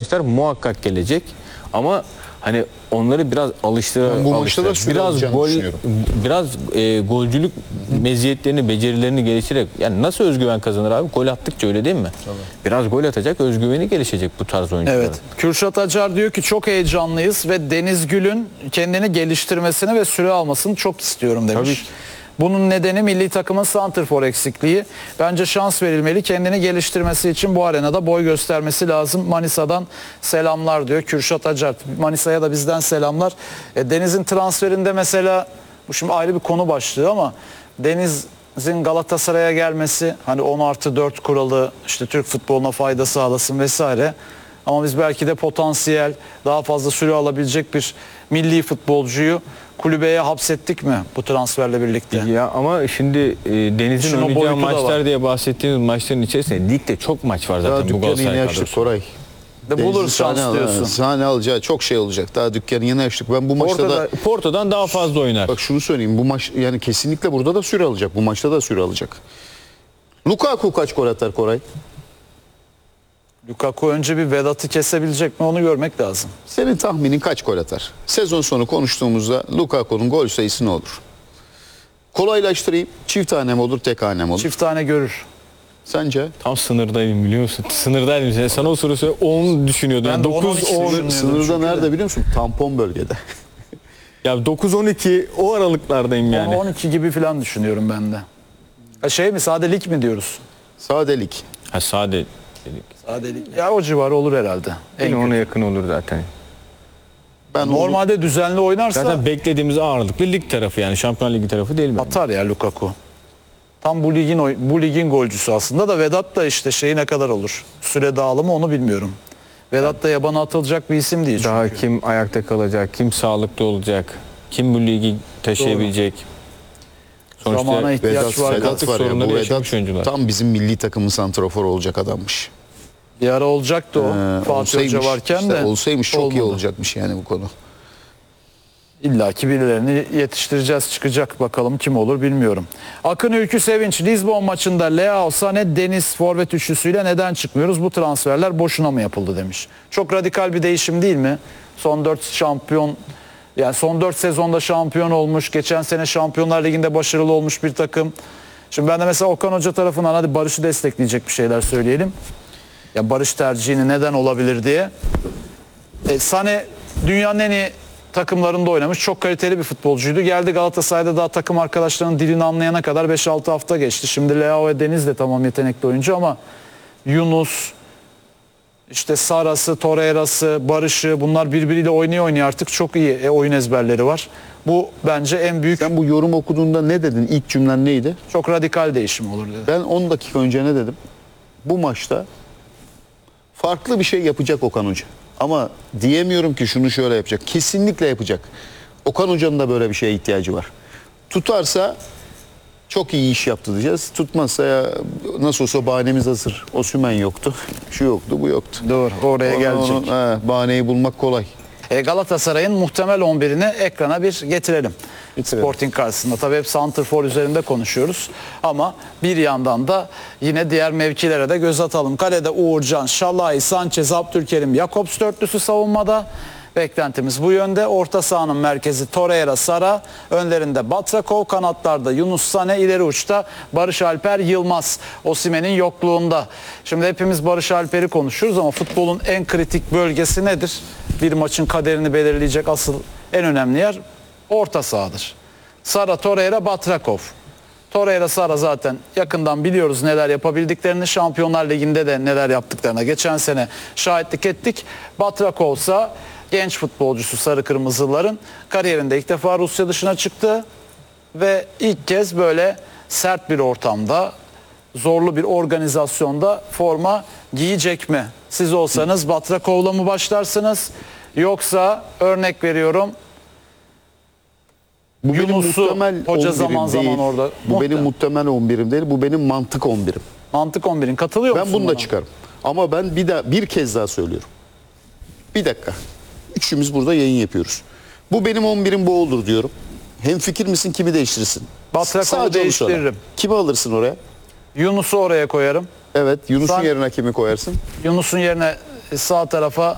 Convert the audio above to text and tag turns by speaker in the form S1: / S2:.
S1: arkadaşlar muhakkak gelecek. Ama hani onları biraz
S2: Bu maçta da süre alacağını düşünüyorum.
S1: biraz golcülük meziyetlerini, becerilerini geliştirerek, yani nasıl özgüven kazanır abi? Gol attıkça, öyle değil mi? Tabii. Biraz gol atacak, özgüveni gelişecek bu tarz oyuncuların.
S3: Evet. Kürşat Acar diyor ki çok heyecanlıyız ve Deniz Gül'ün kendini geliştirmesini ve süre almasını çok istiyorum demiş.
S1: Tabii.
S3: Bunun nedeni milli takımın santrfor eksikliği. Bence şans verilmeli. Kendini geliştirmesi için bu arenada boy göstermesi lazım. Manisa'dan selamlar diyor Kürşat Acar. Manisa'ya da bizden selamlar. Deniz'in transferinde mesela, bu şimdi ayrı bir konu başlığı ama Deniz'in Galatasaray'a gelmesi, hani 10+4 kuralı, işte Türk futboluna fayda sağlasın vesaire. Ama biz belki de potansiyel, daha fazla süre alabilecek bir milli futbolcuyu kulübeye hapsettik mi bu transferle birlikte?
S1: Ya ama şimdi Deniz'in
S3: İşin o
S1: oynayacağı
S3: boyutu da
S1: maçlar
S3: var.
S1: diye bahsettiğimiz maçların içerisinde ligde çok maç var zaten bu Galatasaray
S2: yeni açtık
S1: kadrosu.
S2: Koray.
S3: Buluruz şans diyorsun.
S2: Sahne alacağı çok şey olacak. Daha dükkanı yeni açtık. Ben bu maçta da
S1: Porto'dan daha fazla oynar.
S2: bak şunu söyleyeyim. Bu maç yani kesinlikle burada da süre alacak. Bu maçta da süre alacak. Lukaku kaç gol atar Koray?
S3: Lukaku önce bir Vedat'ı kesebilecek mi, onu görmek lazım.
S2: Senin tahminin kaç gol atar? Sezon sonu konuştuğumuzda Lukaku'nun gol sayısı ne olur? Kolaylaştırayım. Çift tane mi olur, tek hane mi olur?
S3: Çift tane görür.
S2: Sence?
S1: Tam sınırdaydım, biliyor musun? Sınırdaydım. Sana o soruyu 10 düşünüyordum.
S3: Ben de
S1: 9
S3: 10-12
S1: 10
S3: düşünüyordum.
S2: Sınırda
S3: çünkü
S2: nerede biliyor musun? Tampon bölgede.
S1: ya 9-12 o aralıklardayım yani.
S3: 12 gibi falan düşünüyorum ben de. Şey mi, sadelik mi diyoruz?
S2: Sadelik.
S1: Ha sade dedik.
S3: Sadelik. Ya o civarı olur herhalde.
S1: Yine
S3: En
S1: ona yakın olur zaten.
S2: Ben
S3: Normalde düzenli oynarsa
S1: Zaten beklediğimiz ağırlıklı lig tarafı, yani Şampiyon Ligi tarafı değil mi?
S3: atar ya Lukaku. Tam bu ligin golcüsü aslında da. Vedat da işte şeyi ne kadar olur? Süre dağılımı onu bilmiyorum. Vedat da yabana atılacak bir isim değil çünkü.
S1: Daha kim ayakta kalacak, kim sağlıklı olacak, kim bu ligi taşıyabilecek?
S3: Zamana ihtiyaç var.
S2: Vedat var ya,
S1: sorunları
S2: bu
S1: yaşamış oyuncular.
S2: Vedat tam bizim milli takımın santraforu olacak adammış.
S3: Bir ara olacaktı o. Fatih Hoca varken
S2: işte
S3: de.
S2: olsaymış çok iyi
S3: olmadı.
S2: olacakmış yani bu konu.
S3: İlla ki birilerini yetiştireceğiz, çıkacak, bakalım kim olur bilmiyorum. Akın Ülkü Sevinç, Lizbon maçında Leao, Sané, Deniz forvet üçlüsüyle neden çıkmıyoruz? Bu transferler boşuna mı yapıldı demiş. Çok radikal bir değişim değil mi? Son 4 şampiyon, yani son 4 sezonda şampiyon olmuş, geçen sene Şampiyonlar Ligi'nde başarılı olmuş bir takım. Şimdi ben de mesela Okan Hoca tarafından hadi Barış'ı destekleyecek bir şeyler söyleyelim. Ya Barış tercihini neden olabilir diye. Sané dünyanın en iyi takımlarında oynamış. Çok kaliteli bir futbolcuydu. Geldi Galatasaray'da daha takım arkadaşlarının dilini anlayana kadar 5-6 hafta geçti. Şimdi Leao ve Deniz de tamam yetenekli oyuncu ama Yunus, işte Sara'sı, Torreira'sı, Barış'ı, bunlar birbiriyle oynuyor artık. Çok iyi oyun ezberleri var. Bu bence en büyük,
S2: Sen bu yorum okuduğunda ne dedin? İlk cümlen neydi?
S3: çok radikal değişim olur dedi.
S2: Ben 10 dakika önce ne dedim? Bu maçta farklı bir şey yapacak Okan Hoca. Ama diyemiyorum ki şunu şöyle yapacak. Kesinlikle yapacak. Okan Hoca'nın da böyle bir şeye ihtiyacı var. Tutarsa çok iyi iş yaptı diyeceğiz. Tutmazsa ya nasıl olsa bahanemiz hazır. Osimhen yoktu. Şu yoktu, bu yoktu.
S3: Doğru, oraya gelecek.
S2: Bahaneyi bulmak kolay.
S3: Galatasaray'ın muhtemel 11'ini ekrana bir getirelim. Sporting karşısında. Tabii hep santrfor üzerinde konuşuyoruz. Ama bir yandan da yine diğer mevkilere de göz atalım. Kalede Uğurcan, Şalay, Sanchez, Abdülkerim, Jakobs dörtlüsü savunmada. Beklentimiz bu yönde. Orta sahanın merkezi Torreira, Sara. Önlerinde Batrakov, kanatlarda Yunus, Sané, ileri uçta Barış Alper Yılmaz. Osimhen'in yokluğunda. Şimdi hepimiz Barış Alper'i konuşuyoruz ama futbolun en kritik bölgesi nedir? Bir maçın kaderini belirleyecek asıl en önemli yer orta sahadır. Sara, Torreira, Batrakov. Torreira, Sara zaten yakından biliyoruz neler yapabildiklerini. Şampiyonlar Ligi'nde de neler yaptıklarına geçen sene şahitlik ettik. Batrakov ise genç futbolcusu Sarı Kırmızıların, kariyerinde ilk defa Rusya dışına çıktı ve ilk kez böyle sert bir ortamda, zorlu bir organizasyonda forma giyecek mi? Siz olsanız Batrakov'la mı başlarsınız? Yoksa örnek veriyorum,
S2: Bu benim
S3: Yunus'u
S2: muhtemel
S3: hoca
S2: 11'im
S3: zaman
S2: değil.
S3: zaman orada.
S2: Bu benim muhtemel 11'im değil. Bu benim mantık 11'im.
S3: Mantık 11'in katılıyor musun?
S2: Ben bunu da
S3: buna?
S2: çıkarım. Ama ben bir kez daha söylüyorum. Bir dakika. Üçümüz burada yayın yapıyoruz. Bu benim 11'im bu olur diyorum. Hemfikir misin, kimi değiştirirsin?
S3: Batrakov'u
S2: Sadece onu söyle.
S3: değiştiririm.
S2: Kimi alırsın oraya?
S3: Yunus'u oraya koyarım.
S2: Evet. Yunus'un
S3: Sen-
S2: yerine kimi koyarsın?
S3: Yunus'un yerine sağ tarafa